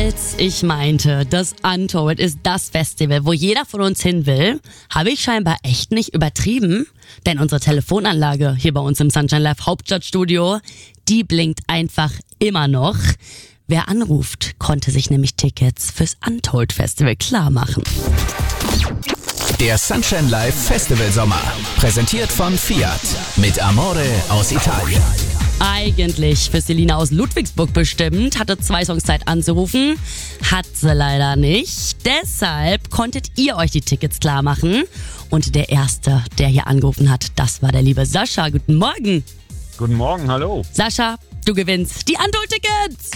Als ich meinte, das Untold ist das Festival, wo jeder von uns hin will, habe ich scheinbar echt nicht übertrieben. Denn unsere Telefonanlage hier bei uns im Sunshine Live Hauptstadtstudio, die blinkt einfach immer noch. Wer anruft, konnte sich nämlich Tickets fürs Untold Festival klar machen. Der Sunshine Live Festival Sommer, präsentiert von Fiat, mit Amore aus Italien. Eigentlich für Selina aus Ludwigsburg bestimmt, hatte 2 Songs Zeit anzurufen, hat sie leider nicht. Deshalb konntet ihr euch die Tickets klar machen. Und der Erste, der hier angerufen hat, das war der liebe Sascha. Guten Morgen. Guten Morgen, hallo. Sascha, du gewinnst die Untold-Tickets.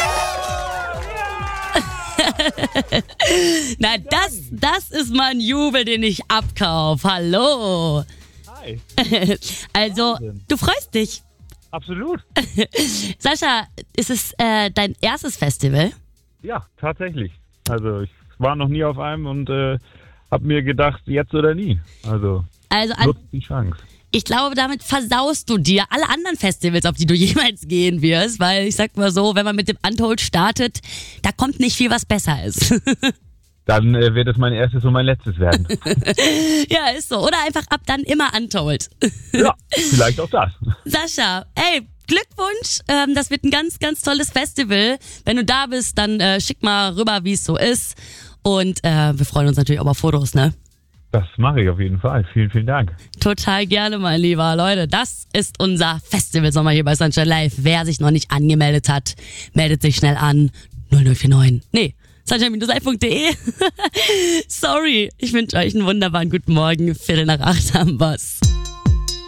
Na, das ist mal ein Jubel, den ich abkaufe. Hallo. Hi. Also, Wahnsinn. du freust dich. Absolut. Sascha, ist es dein erstes Festival? Ja, tatsächlich. Also ich war noch nie auf einem und habe mir gedacht, jetzt oder nie. Also nutzt die Chance. Ich glaube, damit versaust du dir alle anderen Festivals, auf die du jemals gehen wirst, weil ich sag mal so, wenn man mit dem Untold startet, da kommt nicht viel, was besser ist. Dann wird es mein erstes und mein letztes werden. Ja, ist so. Oder einfach ab dann immer Untold. Ja, vielleicht auch das. Sascha, ey, Glückwunsch. Das wird ein ganz, ganz tolles Festival. Wenn du da bist, dann schick mal rüber, wie es so ist. Und wir freuen uns natürlich auch auf Fotos, ne? Das mache ich auf jeden Fall. Vielen, vielen Dank. Total gerne, mein Lieber. Leute, das ist unser Festivalsommer hier bei Sunshine Live. Wer sich noch nicht angemeldet hat, meldet sich schnell an. 0049. Nee. sunshine-live.de. Sorry, ich wünsche euch einen wunderbaren guten Morgen. 7:45 haben wir's.